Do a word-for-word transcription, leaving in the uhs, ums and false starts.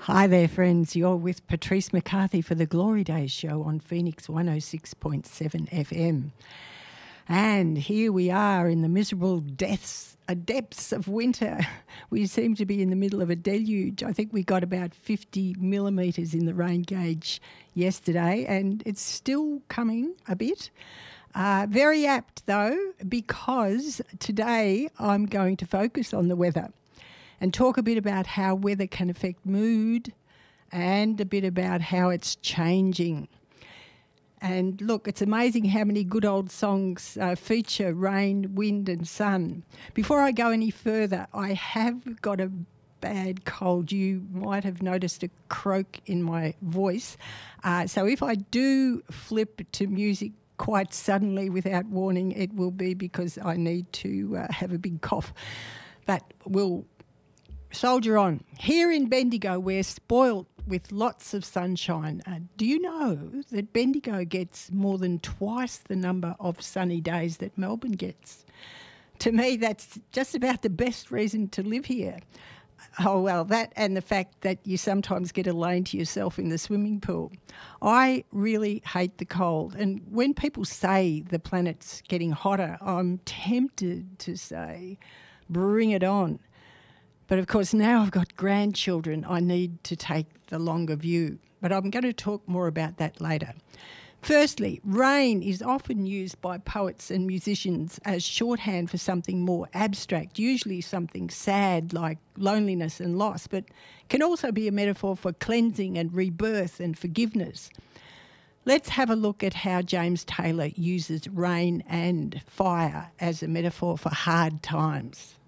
Hi there, friends. You're with Patrice McCarthy for the Glory Days show on Phoenix one oh six point seven F M. And here we are in the miserable depths, uh, depths of winter. We seem to be in the middle of a deluge. I think we got about fifty millimetres in the rain gauge yesterday, and it's still coming a bit. Uh, very apt, though, because today I'm going to focus on the weather and talk a bit about how weather can affect mood and a bit about how it's changing. And look, it's amazing how many good old songs uh, feature rain, wind and sun. Before I go any further, I have got a bad cold. You might have noticed a croak in my voice. Uh, so if I do flip to music quite suddenly without warning, it will be because I need to uh, have a big cough. But we'll soldier on. Here in Bendigo, we're spoilt with lots of sunshine. Uh, do you know that Bendigo gets more than twice the number of sunny days that Melbourne gets? To me, that's just about the best reason to live here. Oh, well, that and the fact that you sometimes get a lane to yourself in the swimming pool. I really hate the cold. And when people say the planet's getting hotter, I'm tempted to say, bring it on. But of course, now I've got grandchildren, I need to take the longer view. But I'm going to talk more about that later. Firstly, rain is often used by poets and musicians as shorthand for something more abstract, usually something sad like loneliness and loss, but can also be a metaphor for cleansing and rebirth and forgiveness. Let's have a look at how James Taylor uses rain and fire as a metaphor for hard times.